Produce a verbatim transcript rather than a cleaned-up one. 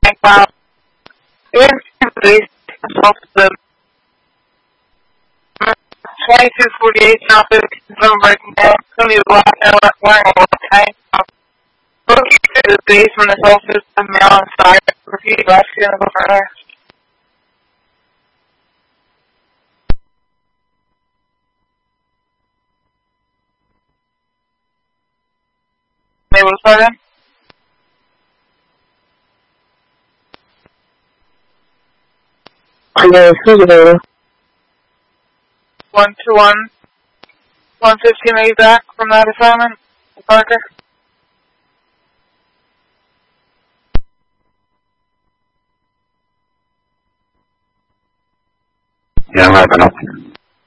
Wow. Base of the twenty-two forty-eight South fifteen breaking down. It's going to be black and wearing a white tank. Looking at the base when it's all system now inside. Repeat left, going to go from there. Able to start in? Yeah, refrigerator. One to one. One fifteen are you back from that assignment, Parker? Yeah, I'm wrapping up.